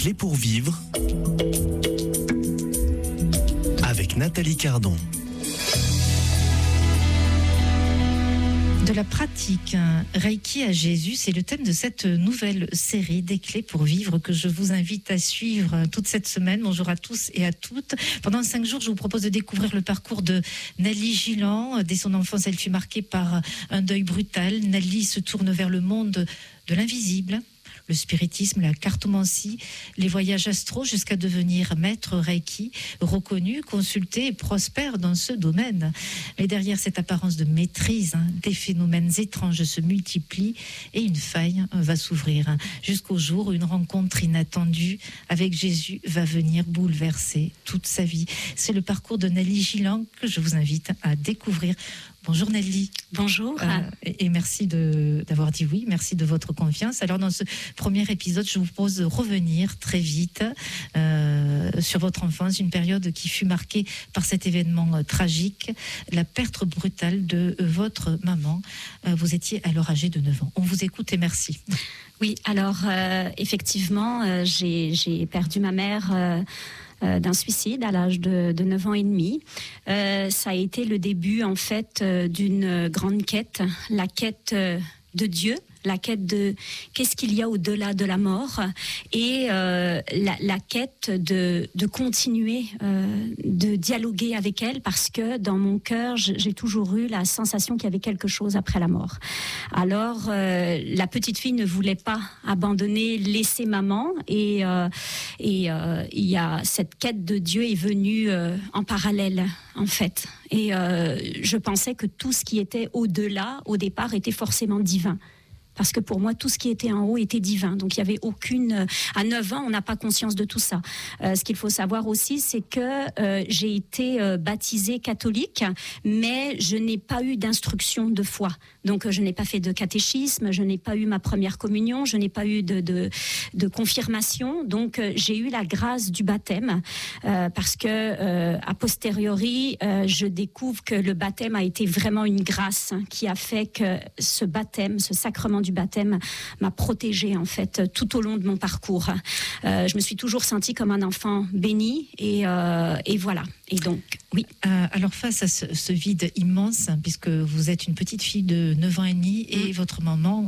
clés pour vivre avec Nathalie Cardon. De la pratique Reiki à Jésus, c'est le thème de cette nouvelle série des clés pour vivre que je vous invite à suivre toute cette semaine. Bonjour à tous et à toutes. Pendant 5 jours, je vous propose de découvrir le parcours de Nelly Gillan. Dès son enfance, elle fut marquée par un deuil brutal. Nelly se tourne vers le monde de l'invisible, le spiritisme, la cartomancie, les voyages astraux, jusqu'à devenir maître Reiki, reconnu, consulté et prospère dans ce domaine. Mais derrière cette apparence de maîtrise, des phénomènes étranges se multiplient et une faille va s'ouvrir. Jusqu'au jour où une rencontre inattendue avec Jésus va venir bouleverser toute sa vie. C'est le parcours de Nelly Gillan que je vous invite à découvrir. Bonjour Nelly. Bonjour. Et merci d'avoir dit oui, merci de votre confiance. Alors dans ce premier épisode, je vous propose de revenir très vite sur votre enfance, une période qui fut marquée par cet événement tragique, la perte brutale de votre maman. Vous étiez alors âgée de 9 ans. On vous écoute et merci. Oui, alors effectivement, j'ai perdu ma mère d'un suicide à l'âge de 9 ans et demi. Ça a été le début en fait d'une grande quête, la quête de Dieu, la quête de qu'est-ce qu'il y a au-delà de la mort et la quête de continuer de dialoguer avec elle, parce que dans mon cœur j'ai toujours eu la sensation qu'il y avait quelque chose après la mort. Alors la petite fille ne voulait pas abandonner, laisser maman, et il y a cette quête de Dieu est venue en parallèle en fait, et je pensais que tout ce qui était au-delà au départ était forcément divin. Parce que pour moi, tout ce qui était en haut était divin. Donc, il n'y avait aucune... À 9 ans, on n'a pas conscience de tout ça. Ce qu'il faut savoir aussi, c'est que j'ai été baptisée catholique, mais je n'ai pas eu d'instruction de foi. Donc, je n'ai pas fait de catéchisme, je n'ai pas eu ma première communion, je n'ai pas eu de confirmation. Donc, j'ai eu la grâce du baptême, parce que, a posteriori, je découvre que le baptême a été vraiment une grâce qui a fait que ce baptême, ce sacrement du baptême m'a protégée en fait tout au long de mon parcours. Je me suis toujours sentie comme un enfant béni, et voilà. Et donc, oui. Alors face à ce vide immense, puisque vous êtes une petite fille de 9 ans et demi et votre maman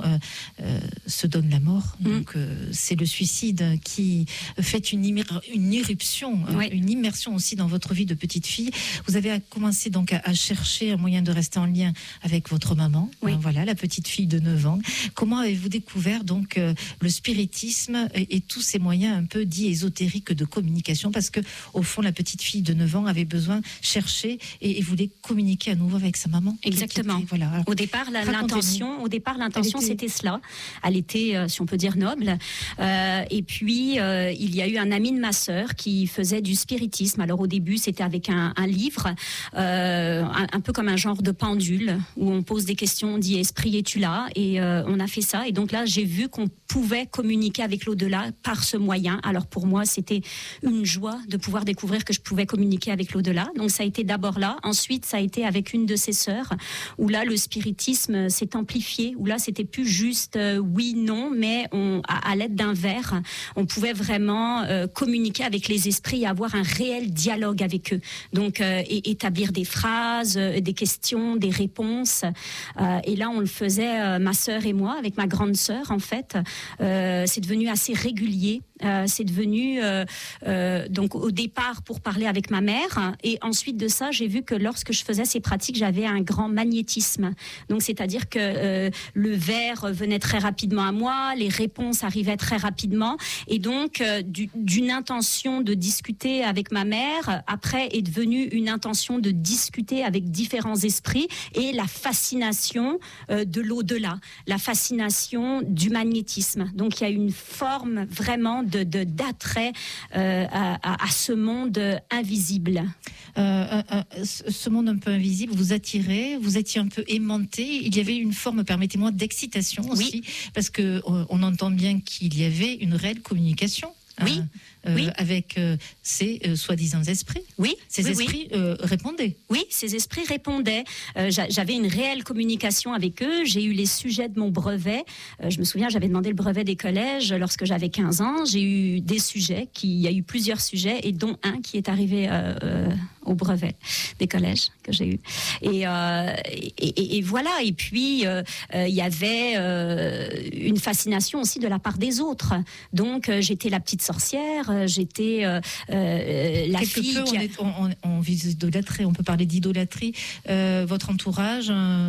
se donne la mort, donc c'est le suicide qui fait une irruption, une immersion aussi dans votre vie de petite fille. Vous avez commencé donc à chercher un moyen de rester en lien avec votre maman, voilà, la petite fille de 9 ans. Comment avez-vous découvert donc le spiritisme et tous ces moyens un peu dits ésotériques de communication, parce que au fond la petite fille de 9 ans avait besoin de chercher et voulait communiquer à nouveau avec sa maman. Exactement. Voilà. Alors, au départ, l'intention, c'était cela. Elle était, si on peut dire, noble. Et puis, il y a eu un ami de ma sœur qui faisait du spiritisme. Alors, au début, c'était avec un livre, un peu comme un genre de pendule, où on pose des questions, on dit « Esprit, es-tu là ?» Et on a fait ça. Et donc là, j'ai vu qu'on pouvait communiquer avec l'au-delà par ce moyen. Alors, pour moi, c'était une joie de pouvoir découvrir que je pouvais communiquer avec l'au-delà. Donc ça a été d'abord là. Ensuite, ça a été avec une de ses sœurs, où là, le spiritisme s'est amplifié, où là, c'était plus juste oui, non, mais à l'aide d'un verre, on pouvait vraiment communiquer avec les esprits et avoir un réel dialogue avec eux. Donc, et établir des phrases, des questions, des réponses. Et là, on le faisait, ma sœur et moi, avec ma grande sœur, en fait. C'est devenu assez régulier. C'est devenu donc au départ pour parler avec ma mère, et ensuite de ça j'ai vu que lorsque je faisais ces pratiques j'avais un grand magnétisme, donc c'est-à-dire que le verre venait très rapidement à moi, les réponses arrivaient très rapidement, et donc d'une intention de discuter avec ma mère après est devenue une intention de discuter avec différents esprits, et la fascination de l'au-delà, la fascination du magnétisme. Donc il y a une forme vraiment d'attrait à ce monde invisible. Ce monde un peu invisible vous attirait, vous étiez un peu aimanté. Il y avait une forme, permettez-moi, d'excitation aussi, parce que on entend bien qu'il y avait une réelle communication. Oui. Oui. Avec ces soi-disant esprits. Oui. Ces esprits répondaient. Oui, ces esprits répondaient. J'avais une réelle communication avec eux. J'ai eu les sujets de mon brevet. Je me souviens, j'avais demandé le brevet des collèges lorsque j'avais 15 ans. J'ai eu des sujets, il y a eu plusieurs sujets, et dont un qui est arrivé au brevet des collèges que j'ai eu. Et voilà. Et puis, il y avait une fascination aussi de la part des autres. Donc, j'étais la petite sorcière. J'étais la fille. On vise idolâtrer, on peut parler d'idolâtrie. Votre entourage.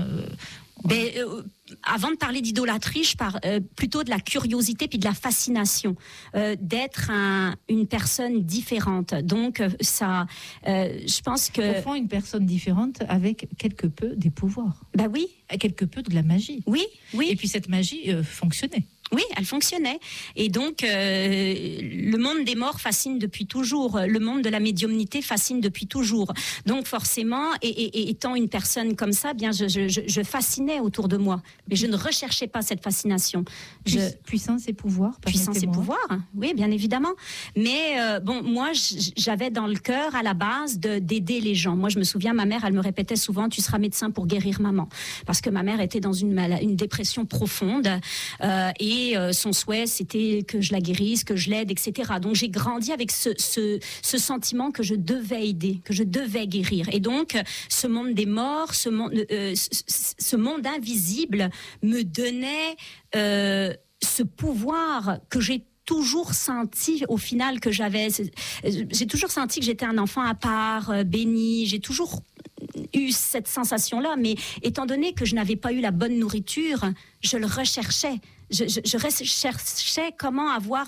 Avant de parler d'idolâtrie, je parle plutôt de la curiosité puis de la fascination d'être une personne différente. Donc ça, je pense que au fond, une personne différente avec quelque peu des pouvoirs. Bah oui, quelque peu de la magie. Oui. Et puis cette magie fonctionnait. Oui, elle fonctionnait. Et donc, le monde des morts fascine depuis toujours. Le monde de la médiumnité fascine depuis toujours. Donc, forcément, et étant une personne comme ça, bien, je fascinais autour de moi. Mais je ne recherchais pas cette fascination. Puissance et pouvoir. Puissance et pouvoir, oui, bien évidemment. Mais moi, j'avais dans le cœur, à la base, d'aider les gens. Moi, je me souviens, ma mère, elle me répétait souvent, tu seras médecin pour guérir maman. Parce que ma mère était dans une dépression profonde. Et son souhait, c'était que je la guérisse, que je l'aide, etc. Donc j'ai grandi avec ce sentiment que je devais aider, que je devais guérir. Et donc ce monde des morts, ce monde invisible me donnait ce pouvoir que j'ai toujours senti au final que j'ai toujours senti que j'étais un enfant à part, béni. J'ai toujours eu cette sensation-là, mais étant donné que je n'avais pas eu la bonne nourriture, je le recherchais. Je recherchais comment avoir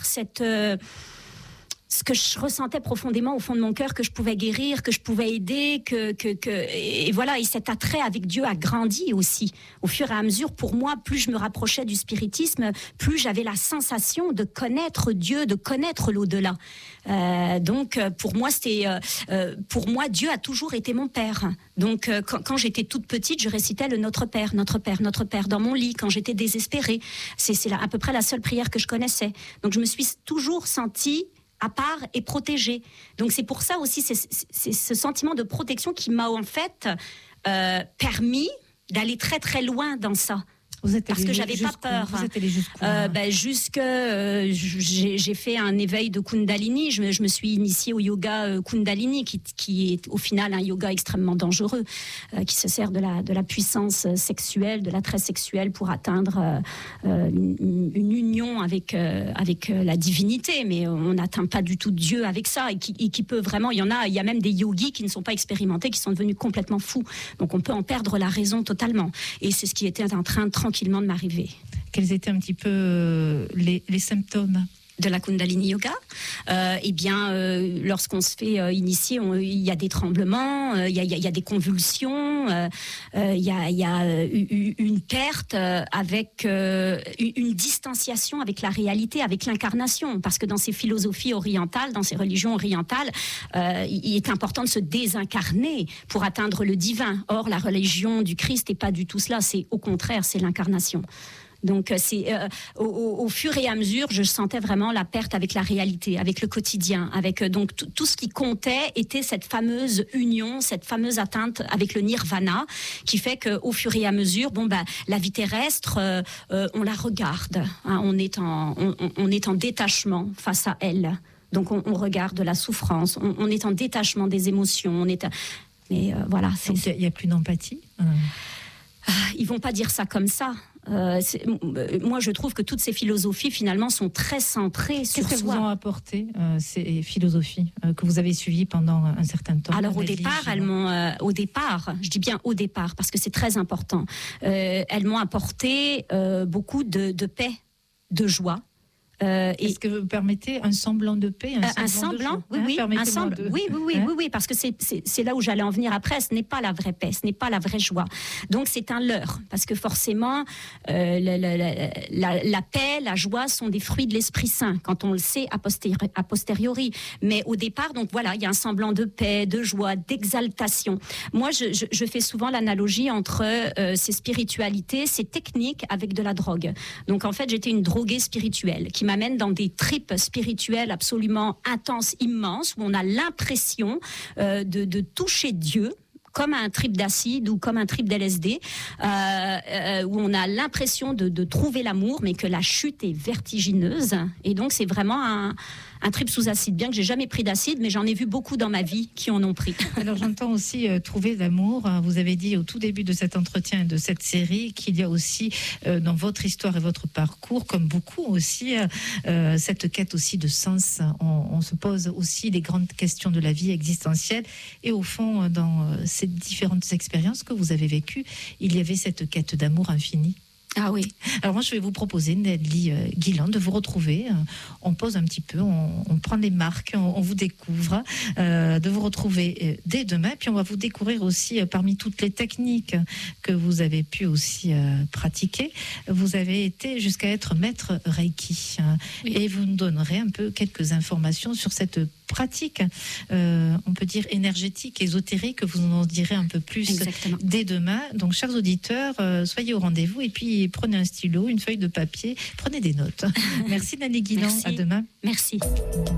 ce que je ressentais profondément au fond de mon cœur, que je pouvais guérir, que je pouvais aider, et voilà. Et cet attrait avec Dieu a grandi aussi au fur et à mesure. Pour moi, plus je me rapprochais du spiritisme, plus j'avais la sensation de connaître Dieu, de connaître l'au-delà. Donc, pour moi, Dieu a toujours été mon père. Donc, quand j'étais toute petite, je récitais le Notre Père, Notre Père, Notre Père dans mon lit quand j'étais désespérée. C'est à peu près la seule prière que je connaissais. Donc, je me suis toujours sentie à part et protégée. Donc c'est pour ça aussi, c'est ce sentiment de protection qui m'a en fait permis d'aller très très loin dans ça. Parce que j'avais pas peur. Vous êtes allé jusqu'où j'ai fait un éveil de Kundalini. Je me suis initiée au yoga Kundalini, qui est au final un yoga extrêmement dangereux, qui se sert de la puissance sexuelle, de l'attrait sexuel pour atteindre une union avec la divinité. Mais on n'atteint pas du tout Dieu avec ça, et qui peut vraiment. Il y a même des yogis qui ne sont pas expérimentés, qui sont devenus complètement fous. Donc on peut en perdre la raison totalement. Et c'est ce qui était en train tranquillement de m'arriver. Quels étaient un petit peu les symptômes de la Kundalini Yoga? Lorsqu'on se fait initier, il y a des tremblements, il y a des convulsions, il y a une perte avec une distanciation avec la réalité, avec l'incarnation. Parce que dans ces philosophies orientales, dans ces religions orientales, il est important de se désincarner pour atteindre le divin. Or, la religion du Christ n'est pas du tout cela. C'est au contraire, c'est l'incarnation. Donc au fur et à mesure, je sentais vraiment la perte avec la réalité, avec le quotidien, avec donc tout ce qui comptait était cette fameuse union, cette fameuse atteinte avec le nirvana, qui fait qu'au fur et à mesure, la vie terrestre, on la regarde, hein, on est en détachement face à elle. Donc on regarde la souffrance, on est en détachement des émotions, voilà. Il n'y a plus d'empathie. Ils vont pas dire ça comme ça. Moi, je trouve que toutes ces philosophies, finalement, sont très centrées sur soi. Qu'est-ce que vous ont apporté, ces philosophies que vous avez suivies pendant un certain temps? Alors, au départ, je dis bien au départ, parce que c'est très important, elles m'ont apporté beaucoup de paix, de joie. Est-ce que vous permettez un semblant de paix, un semblant, oui, oui, parce que c'est là où j'allais en venir après. Ce n'est pas la vraie paix, ce n'est pas la vraie joie. Donc c'est un leurre, parce que forcément, la paix, la joie sont des fruits de l'Esprit Saint, quand on le sait a posteriori. Mais au départ, donc voilà, il y a un semblant de paix, de joie, d'exaltation. Moi, je fais souvent l'analogie entre ces spiritualités, ces techniques avec de la drogue. Donc en fait, j'étais une droguée spirituelle qui m'amène dans des tripes spirituelles absolument intenses, immenses, où on a l'impression de toucher Dieu, comme un trip d'acide ou comme un trip d'LSD, où on a l'impression de trouver l'amour, mais que la chute est vertigineuse. Et donc, c'est vraiment un trip sous acide. Bien que j'ai jamais pris d'acide, mais j'en ai vu beaucoup dans ma vie qui en ont pris. Alors, j'entends aussi trouver l'amour. Vous avez dit au tout début de cet entretien et de cette série qu'il y a aussi dans votre histoire et votre parcours, comme beaucoup aussi, cette quête aussi de sens. On se pose aussi les grandes questions de la vie existentielle. Et au fond, dans ces différentes expériences que vous avez vécues, il y avait cette quête d'amour infini. Ah oui. Alors moi, je vais vous proposer, Nelly Guillain, de vous retrouver. On pose un petit peu, on prend les marques, on vous découvre, de vous retrouver dès demain. Puis on va vous découvrir aussi parmi toutes les techniques que vous avez pu aussi pratiquer. Vous avez été jusqu'à être maître Reiki. Oui. Et vous nous donnerez un peu quelques informations sur cette pratique, on peut dire énergétique, ésotérique. Vous nous en direz un peu plus. Exactement. Dès demain. Donc, chers auditeurs, soyez au rendez-vous et puis prenez un stylo, une feuille de papier, prenez des notes. Merci Nelly Guillain, à demain. Merci.